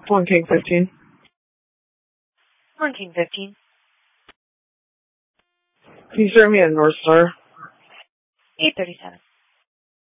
1 King 15. 1 King 15. Can you throw me a North Star? 837.